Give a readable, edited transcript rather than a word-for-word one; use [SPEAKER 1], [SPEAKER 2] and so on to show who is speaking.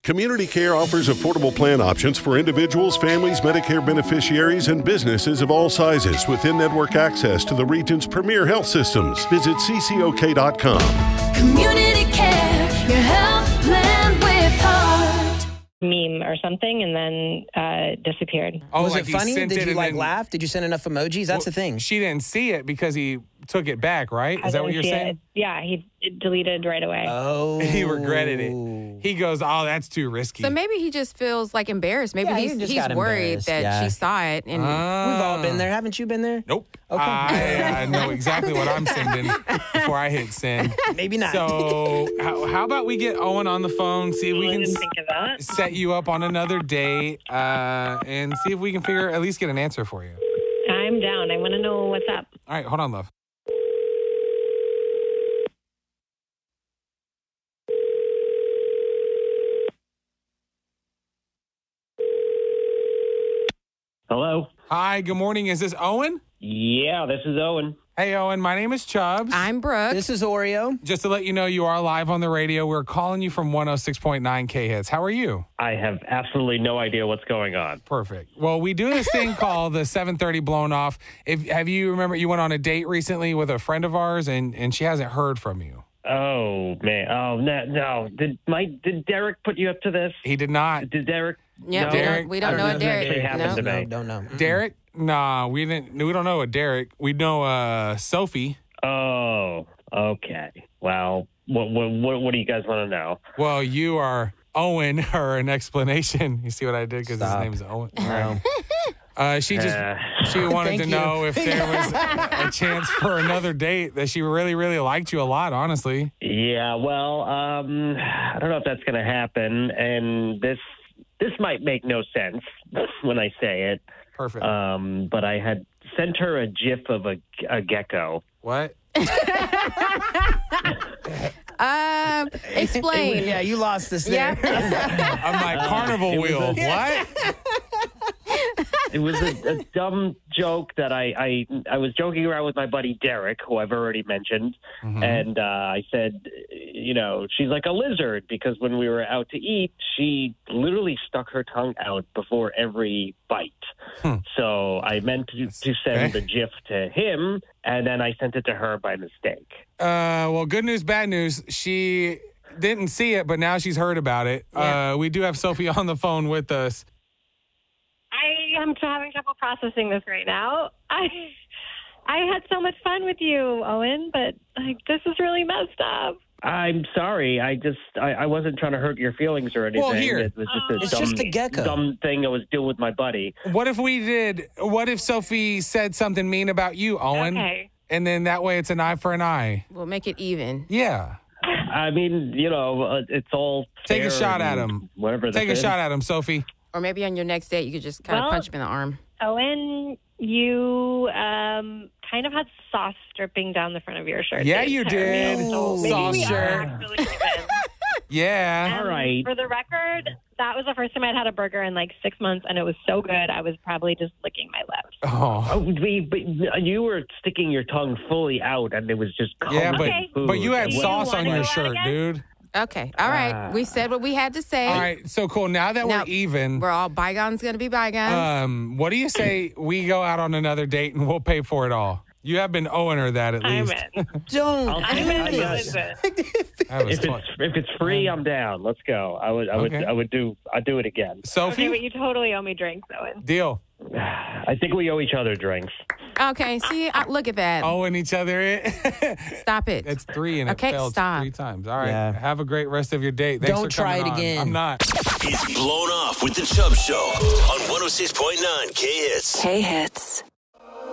[SPEAKER 1] Community Care offers affordable plan options for individuals, families, Medicare beneficiaries, and businesses of all sizes with in-network access to the region's premier health systems. Visit ccok.com.
[SPEAKER 2] Community Care, your health plan with heart.
[SPEAKER 3] Meme or something, and then disappeared.
[SPEAKER 4] Oh,
[SPEAKER 5] was
[SPEAKER 4] like
[SPEAKER 5] it funny?
[SPEAKER 4] Did
[SPEAKER 5] Did you laugh? Did you send enough emojis? That's the thing.
[SPEAKER 4] She didn't see it because he took it back, right? Is that what you're saying?
[SPEAKER 3] Yeah, he deleted right away.
[SPEAKER 5] Oh.
[SPEAKER 4] He regretted it. He goes, oh, that's too risky.
[SPEAKER 6] So maybe he just feels like embarrassed. Maybe he's worried that she saw it. And
[SPEAKER 5] we've all been there. Haven't you been there?
[SPEAKER 4] Nope.
[SPEAKER 5] Okay.
[SPEAKER 4] I know exactly what I'm sending before I hit send.
[SPEAKER 5] Maybe not.
[SPEAKER 4] So how about we get Owen on the phone, see if we can
[SPEAKER 3] think of that.
[SPEAKER 4] set you up on another date, and see if we can at least get an answer for you.
[SPEAKER 3] I'm down. I want to know what's up.
[SPEAKER 4] All right, hold on, love.
[SPEAKER 7] Hello.
[SPEAKER 4] Hi, good morning. Is this Owen?
[SPEAKER 7] Yeah, this is Owen.
[SPEAKER 4] Hey, Owen. My name is Chubbs.
[SPEAKER 6] I'm Brooke.
[SPEAKER 5] This is Oreo.
[SPEAKER 4] Just to let you know, you are live on the radio. We're calling you from 106.9 K-Hits. How are you?
[SPEAKER 7] I have absolutely no idea what's going on.
[SPEAKER 4] Perfect. Well, we do this thing called the 7:30 blown off. Have you remember you went on a date recently with a friend of ours, and she hasn't heard from you?
[SPEAKER 7] Oh man. Oh no. Did Derek put you up to this?
[SPEAKER 4] He did not.
[SPEAKER 7] Did Derek?
[SPEAKER 6] Yeah,
[SPEAKER 7] No?
[SPEAKER 4] Derek,
[SPEAKER 6] we don't know what Derek
[SPEAKER 7] It happened
[SPEAKER 6] no.
[SPEAKER 7] to me.
[SPEAKER 5] Don't know.
[SPEAKER 4] Derek? Nah, we don't know a Derek. We know Sophie.
[SPEAKER 7] Oh, okay. Well, what do you guys want to know?
[SPEAKER 4] Well, you are Owen, or an explanation. You see what I did because his name is Owen.
[SPEAKER 5] No.
[SPEAKER 4] She wanted to know if there was a chance for another date, that she really, really liked you a lot, honestly.
[SPEAKER 7] Yeah. Well, I don't know if that's going to happen, and this might make no sense when I say it.
[SPEAKER 4] Perfect.
[SPEAKER 7] But I had sent her a GIF of a gecko.
[SPEAKER 4] What?
[SPEAKER 6] Explain.
[SPEAKER 5] Yeah, you lost this there.
[SPEAKER 4] I'm like, carnival wheel. What?
[SPEAKER 7] It was a dumb joke that I was joking around with my buddy Derek, who I've already mentioned, and I said, she's like a lizard, because when we were out to eat, she literally stuck her tongue out before every bite. So I meant to send the GIF to him, and then I sent it to her by mistake.
[SPEAKER 4] Well, good news, bad news. She didn't see it, but now she's heard about it.
[SPEAKER 6] Yeah.
[SPEAKER 4] We do have Sophie on the phone with us.
[SPEAKER 3] I am having trouble processing this right now. I had so much fun with you, Owen, but this is really messed up.
[SPEAKER 7] I'm sorry. I wasn't trying to hurt your feelings or anything.
[SPEAKER 4] Well, here.
[SPEAKER 7] It was just
[SPEAKER 5] a gecko.
[SPEAKER 7] dumb thing I was doing with my buddy.
[SPEAKER 4] What if Sophie said something mean about you, Owen?
[SPEAKER 3] Okay.
[SPEAKER 4] And then that way it's an eye for an eye.
[SPEAKER 6] We'll make it even.
[SPEAKER 4] Yeah.
[SPEAKER 7] I mean, it's all
[SPEAKER 4] Take a
[SPEAKER 7] fair
[SPEAKER 4] shot
[SPEAKER 7] and
[SPEAKER 4] at him.
[SPEAKER 7] Whatever.
[SPEAKER 4] Take a shot at him, Sophie.
[SPEAKER 6] Or maybe on your next date, you could just kind of punch him in the arm.
[SPEAKER 3] Owen, you kind of had sauce dripping down the front of your shirt.
[SPEAKER 4] Yeah,
[SPEAKER 3] the
[SPEAKER 4] you
[SPEAKER 3] entire
[SPEAKER 4] did.
[SPEAKER 3] meal, so maybe
[SPEAKER 4] Sauce
[SPEAKER 3] we are
[SPEAKER 4] shirt.
[SPEAKER 3] actually even.
[SPEAKER 4] Yeah.
[SPEAKER 7] All right.
[SPEAKER 3] For the record, that was the first time I'd had a burger in like 6 months, and it was so good, I was probably just licking my lips.
[SPEAKER 4] Oh.
[SPEAKER 7] But you were sticking your tongue fully out, and it was just
[SPEAKER 4] Yeah,
[SPEAKER 7] covered in food.
[SPEAKER 4] but you had
[SPEAKER 3] Do you
[SPEAKER 4] sauce on
[SPEAKER 3] wanna
[SPEAKER 4] your
[SPEAKER 3] go out
[SPEAKER 4] shirt,
[SPEAKER 3] again?
[SPEAKER 4] dude.
[SPEAKER 6] Okay. All right. We said what we had to say.
[SPEAKER 4] All right, so cool. Now that
[SPEAKER 6] Now,
[SPEAKER 4] we're even,
[SPEAKER 6] We're all bygones going to be bygones.
[SPEAKER 4] what do you say we go out on another date and we'll pay for it all? You have been owing her that at
[SPEAKER 3] I'm
[SPEAKER 4] least.
[SPEAKER 3] in.
[SPEAKER 5] Don't.
[SPEAKER 3] I'm in.
[SPEAKER 7] I guess.
[SPEAKER 4] That was fun.
[SPEAKER 7] If it's free, I'm down. Let's go. I'd do it again.
[SPEAKER 4] Sophie,
[SPEAKER 3] Okay, but you totally owe me drinks, Owen.
[SPEAKER 4] deal.
[SPEAKER 7] I think we owe each other drinks.
[SPEAKER 6] Okay. See, look at that.
[SPEAKER 4] Owing each other it.
[SPEAKER 6] Stop it.
[SPEAKER 4] It's 3 and
[SPEAKER 6] Okay,
[SPEAKER 4] it failed
[SPEAKER 6] stop.
[SPEAKER 4] 3 times. All right.
[SPEAKER 5] Yeah.
[SPEAKER 4] Have a great rest of your date. Thanks
[SPEAKER 5] Don't
[SPEAKER 4] for coming
[SPEAKER 5] try it
[SPEAKER 4] on.
[SPEAKER 5] again.
[SPEAKER 4] I'm not.
[SPEAKER 8] It's Blown Off with the Chubb Show on 106.9 K-Hits.
[SPEAKER 2] K-Hits.